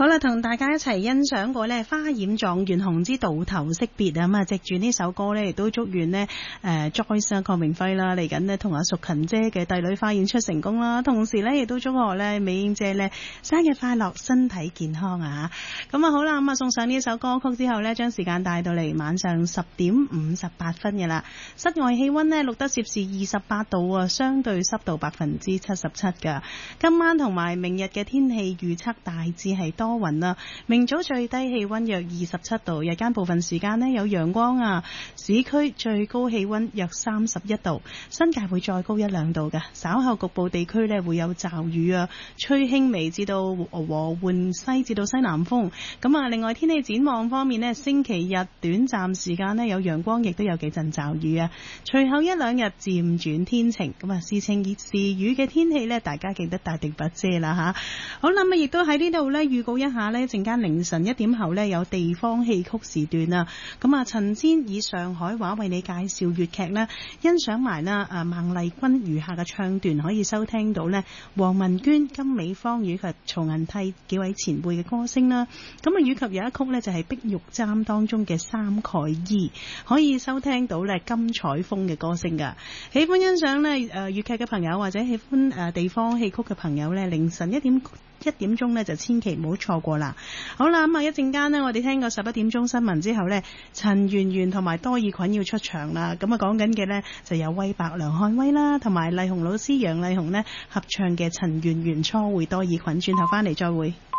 好啦，同大家一齊欣賞過呢花染狀元紅之渡頭惜別啊！咁啊，藉住呢首歌呢，亦都祝願呢Joyce 鄺明輝啦，嚟緊呢同阿淑勤姐嘅帝女花演出成功啦。同時呢，亦都祝賀呢美英姐呢生日快樂，身體健康啊！咁啊好啦，咁啊送上呢首歌曲之後呢，將時間帶到嚟晚上10:58嘅啦。室外氣溫呢錄得攝氏28度啊，相對濕度77%㗎。今晚同埋明日嘅天氣預測大致係多雲啦，明早最低氣溫約27度，日間部分時間呢有陽光啊，市區最高氣溫約31度，新界會再高1-2度嘅，稍後局部地區呢會有驟雨啊，吹輕微至到和緩西至到西南風。咁啊，另外天氣展望方面呢，星期日短暫時間呢有陽光，亦都有幾陣驟雨啊，隨後1-2日漸轉天晴。咁啊，時晴時雨嘅天氣呢，大家記得帶定把遮啦吓。好啦，咁亦都喺呢度呢預告一下呢，陣間凌晨1點後呢有地方戲曲時段啊。咁啊，陳仙以上海話為你介紹粵劇呢，欣賞埋啦孟麗君餘下嘅唱段，可以收聽到呢黃文娟、金美芳以及曹銀娣幾位前輩嘅歌聲啦。咁啊，以及有一曲呢，就係碧玉簪當中嘅三蓋衣，可以收聽到呢金彩鳳嘅歌聲噶。喜歡欣賞呢粵劇嘅朋友，或者喜歡地方戲曲嘅朋友呢，凌晨1點鐘呢就千祈唔好錯過啦。好啦，咁啊一陣間呢，我哋聽過11點鐘新聞之後呢，陳圓圓同埋多爾袞要出場啦。咁啊講緊嘅呢，就有威伯梁漢威啦，同埋麗紅老師楊麗紅呢合唱嘅陳圓圓初會多爾袞。轉頭翻嚟再會。